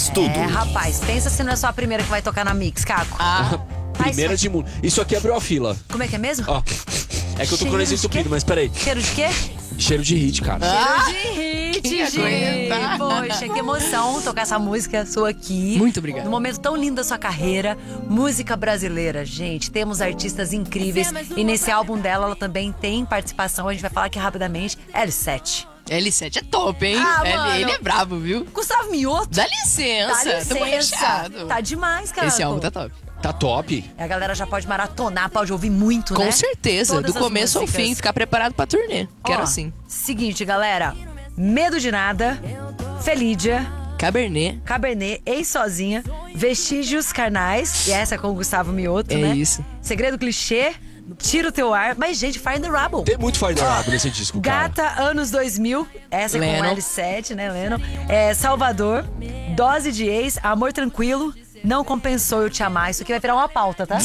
Mix Tudo. Rapaz, pensa se não é só a primeira que vai tocar na Mix, Caco. Primeira de mundo. Isso aqui abriu a fila. Como é que é mesmo? Ó. É que eu tô com o nariz entupido, mas peraí. Cheiro de quê? Cheiro de hit, cara. Cheiro de hit, gente. Poxa, que emoção tocar essa música sua aqui. Muito obrigado. Num momento tão lindo da sua carreira. Música brasileira, gente. Temos artistas incríveis. E nesse álbum dela, ela também tem participação. A gente vai falar aqui rapidamente. L7. L7 é top, hein? Mano. Ele é brabo, viu? Gustavo Mioto. Dá licença. Dá Tamo licença. recheado. Tá demais, cara. Esse álbum tá top. Tá top. A galera já pode maratonar, pode ouvir muito, né? Com certeza. Todas Do as começo ao músicas. fim. Ficar preparado pra turnê. Quero Ó, assim. Seguinte, galera. Medo de Nada, Felídia, Cabernet. Ex Sozinha, Vestígios Carnais, e essa é com o Gustavo Mioto, É né? isso. Segredo Clichê, Tira o Teu Ar, mas gente, Fire the Rubble. Tem muito Fire the Rubble nesse disco, cara. Gata, Anos 2000, essa é com Lennon. o L7, né, Lennon? Salvador, Dose de Ex, Amor Tranquilo, Não Compensou Eu Te Amar. Isso aqui vai virar uma pauta, tá?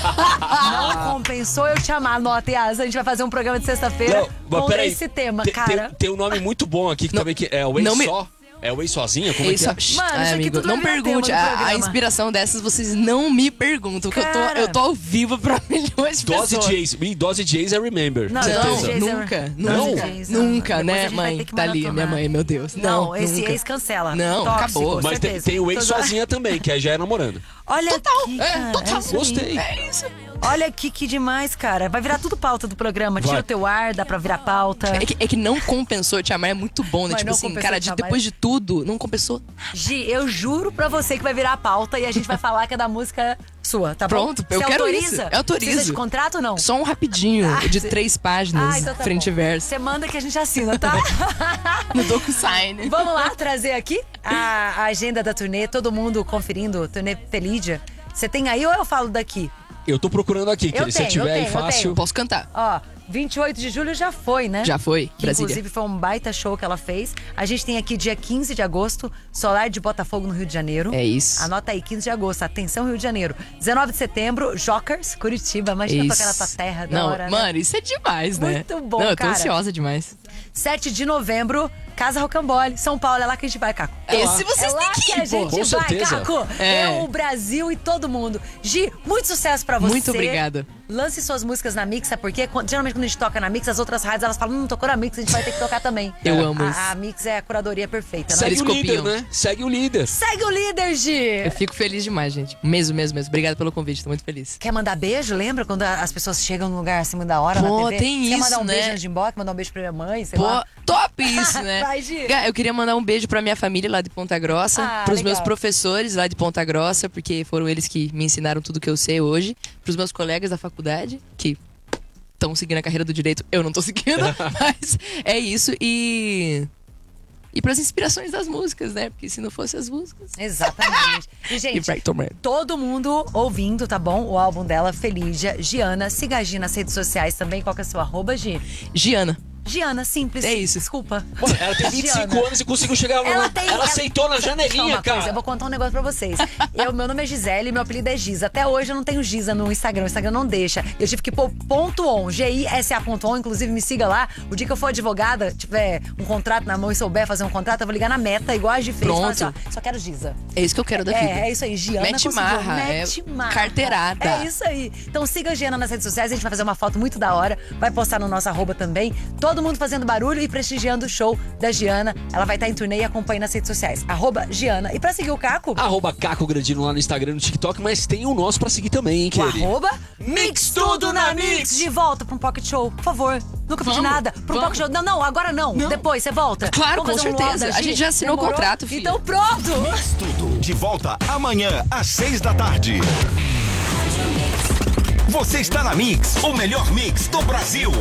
Não Compensou Eu Te Amar. Anota, Yas, a gente vai fazer um programa de sexta-feira mas com peraí. esse tema, Tem- cara. Tem um nome muito bom aqui que também que é o Ex Só. É o Ex Sozinha? Como é que é? Isso, Mano, isso aqui amigo, tudo não vai virar pergunte. tema do A programa. inspiração dessas vocês não me perguntam. Porque Cara. eu tô ao vivo pra milhões de Dose pessoas. de Ex. E Dose de Ex é Remember. Não, certeza. Dose de Ex é- Nunca, Não? nunca, Depois a né, gente vai mãe? ter que Tá ali, maratonar. minha mãe, meu Deus. Não, esse nunca. ex cancela. Não, Tóxico, acabou. com Mas certeza. tem o Ex Toda- Sozinha também, que aí já é namorando. Olha aqui, cara, total. é isso aí. Gostei. É isso. Olha aqui que demais, cara. Vai virar tudo pauta do programa. Tira Vai. o teu ar, dá pra virar pauta. É que não compensou te amar, é muito bom, né? Mas Tipo não assim, compensou cara, te amar. depois de tudo, não compensou. Gi, eu juro pra você que vai virar pauta e a gente vai falar que é da música sua, tá bom? Pronto, eu Você quero autoriza? isso. Eu autorizo. Precisa de contrato ou não? Só um rapidinho, de 3 páginas, então tá frente e bom. verso. Você manda que a gente assina, tá? No DocuSign. Vamos lá trazer aqui a agenda da turnê, todo mundo conferindo, turnê Felídia. Você tem aí ou eu falo daqui? Eu tô procurando aqui, Eu que se tenho, tiver eu aí tenho, eu fácil. tenho. Posso cantar. Ó, 28 de julho já foi, né? Já foi, Que, Brasília. inclusive foi um baita show que ela fez. A gente tem aqui dia 15 de agosto, Solar de Botafogo no Rio de Janeiro. É isso. Anota aí, 15 de agosto, atenção Rio de Janeiro. 19 de setembro, Jokers, Curitiba. Imagina Isso. tocar na tua terra, da Não, hora, né? mano, isso é demais, né? Muito bom, Não, eu tô cara. ansiosa demais. 7 de novembro, Casa Rocambole, São Paulo. É lá que a gente vai, Caco. Esse vocês É lá têm que que a ir, pô. gente Com vai, certeza. Caco. É. Eu, o Brasil e todo mundo. Gi, muito sucesso pra você. Muito obrigada. Lance suas músicas na Mix, sabe por quê? Geralmente quando a gente toca na Mix, as outras rádios elas falam, tocou na Mix, a gente vai ter que tocar também. Eu amo isso. A Mix é a curadoria perfeita, né? Segue Eles o líder, copiam. né? Segue o líder. Segue o líder, Gi! Eu fico feliz demais, gente. Mesmo. Obrigado pelo convite, tô muito feliz. Quer mandar beijo? Lembra quando as pessoas chegam num lugar acima da hora Pô, na TV? tem Quer isso, mandar um né? beijo antes de ir embora? Quer mandar um beijo pra minha mãe, sei Pô, lá? top isso, né? Vai, Gi. Gá, eu queria mandar um beijo pra minha família lá de Ponta Grossa, Ah, pros legal. meus professores lá de Ponta Grossa, porque foram eles que me ensinaram tudo que eu sei hoje, pros meus colegas da faculdade, que estão seguindo a carreira do direito, eu não tô seguindo, mas é isso, e pras inspirações das músicas, né? Porque se não fosse as músicas... Exatamente. E, E gente, vai tomar. todo mundo ouvindo, tá bom? O álbum dela, Felídia, Giana. Siga a Gi nas redes sociais também. Qual que é o seu arroba, Gi? Giana, Giana, simples. É isso. Desculpa. Mano, ela tem 25 Giana. anos e conseguiu chegar Ela tem. Ela aceitou na Só janelinha, uma coisa, cara. eu vou contar um negócio pra vocês. Meu nome é Gisele e meu apelido é Giza. Até hoje eu não tenho Giza no Instagram. O Instagram não deixa. Eu tive que pôr .on, GISA.on. Inclusive, me siga lá. O dia que eu for advogada, tiver um contrato na mão e souber fazer um contrato, eu vou ligar na Meta, igual a Gi fez. Pronto. Falar assim, ó, só quero Giza. é isso que eu quero da vida. É isso aí, Giana Mete conseguiu. marra, Mete é marra. carteirada. É isso aí. Então siga a Giana nas redes sociais, a gente vai fazer uma foto muito da hora, vai postar no nosso arroba também. Todo mundo fazendo barulho e prestigiando o show da Giana. Ela vai estar em turnê e acompanhe nas redes sociais. Arroba Giana. E pra seguir o Caco, Arroba Caco Grandino lá no Instagram e no TikTok, mas tem o nosso pra seguir também, hein, o querido? arroba Mix Tudo na Mix. De volta pra um pocket show, por favor. Nunca pedi Vamos, nada. Pra um vamos. pocket show. Não, agora não. Depois, você volta. Claro, Vamos com fazer um certeza. luau da A gente Gi? já assinou o Demorou? contrato, filha. Então pronto. Tudo de volta amanhã às 6 da tarde. Você está na Mix, o melhor mix do Brasil.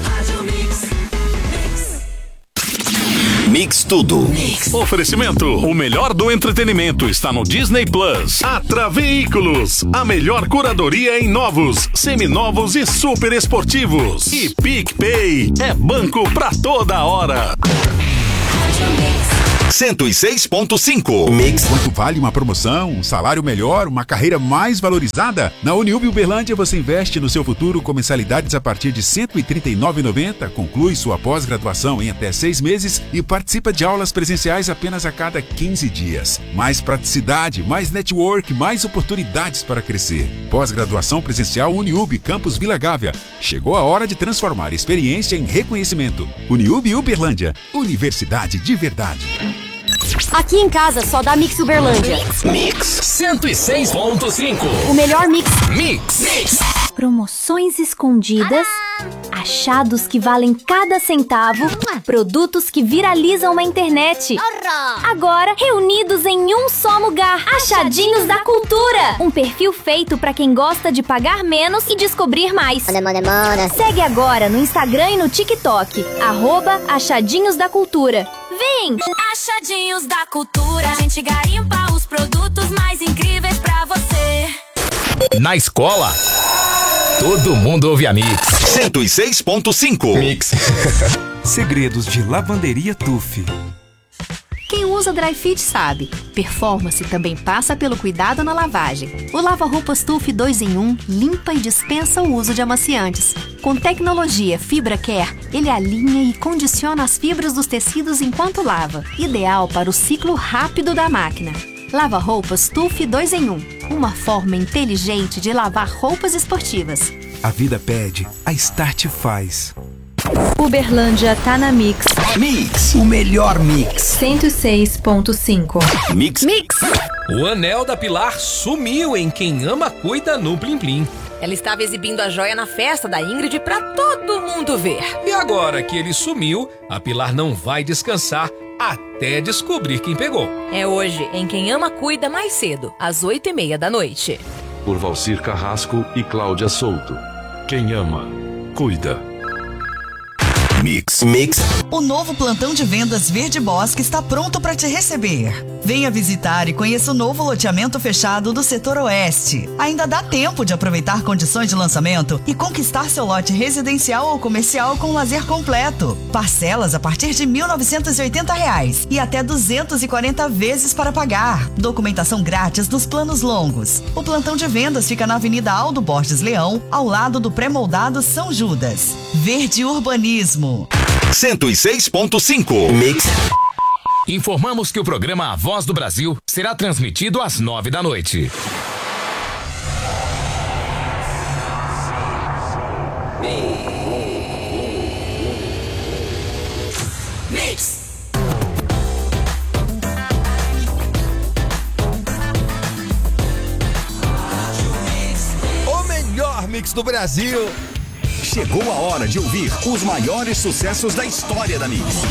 Mix Tudo. Oferecimento: o melhor do entretenimento está no Disney Plus. Atra Veículos, a melhor curadoria em novos, seminovos e super esportivos. E PicPay é banco pra toda hora. Mix. 106.5. Mix. Quanto vale uma promoção, um salário melhor, uma carreira mais valorizada? Na Uniub Uberlândia você investe no seu futuro com mensalidades a partir de R$ 139,90, conclui sua pós-graduação em até 6 meses e participa de aulas presenciais apenas a cada 15 dias. Mais praticidade, mais network, mais oportunidades para crescer. Pós-graduação presencial Uniub, Campus Vila Gávea. Chegou a hora de transformar experiência em reconhecimento. Uniub Uberlândia, universidade de verdade. Aqui em casa só dá Mix Uberlândia. Mix 106.5. O melhor mix. Mix. Promoções escondidas, achados que valem cada centavo, produtos que viralizam na internet. Agora reunidos em um só lugar. Achadinhos da Cultura. Um perfil feito pra quem gosta de pagar menos e descobrir mais. Segue agora no Instagram e no TikTok. @Achadinhos da Cultura. Vem! Achadinhos da Cultura. A gente garimpa os produtos mais incríveis pra você. Na escola, todo mundo ouve a Mix. 106.5. Mix. Segredos de lavanderia Tuf. Quem usa Dry Fit sabe, performance também passa pelo cuidado na lavagem. O lava-roupas Tuf 2 em 1 limpa e dispensa o uso de amaciantes. Com tecnologia Fibra Care, ele alinha e condiciona as fibras dos tecidos enquanto lava, ideal para o ciclo rápido da máquina. Lava-roupas Tuf 2 em 1, uma forma inteligente de lavar roupas esportivas. A vida pede, a Start faz. Uberlândia tá na Mix. Mix. O melhor mix. 106.5. Mix. O anel da Pilar sumiu em Quem Ama Cuida no Plim Plim. Ela estava exibindo a joia na festa da Ingrid pra todo mundo ver. E agora que ele sumiu, a Pilar não vai descansar até descobrir quem pegou. É hoje, em Quem Ama Cuida, mais cedo, às 8h30 da noite. Por Valcir Carrasco e Cláudia Souto. Quem ama, cuida. Mix. O novo plantão de vendas Verde Bosque está pronto para te receber. Venha visitar e conheça o novo loteamento fechado do setor oeste. Ainda dá tempo de aproveitar condições de lançamento e conquistar seu lote residencial ou comercial com lazer completo. Parcelas a partir de R$ 1.980 e até 240 vezes para pagar. Documentação grátis nos planos longos. O plantão de vendas fica na Avenida Aldo Borges Leão, ao lado do pré-moldado São Judas. Verde Urbanismo. 106.5. Mix. Informamos que o programa A Voz do Brasil será transmitido às 9 da noite. Mix. O melhor mix do Brasil. Chegou a hora de ouvir os maiores sucessos da história da Mix.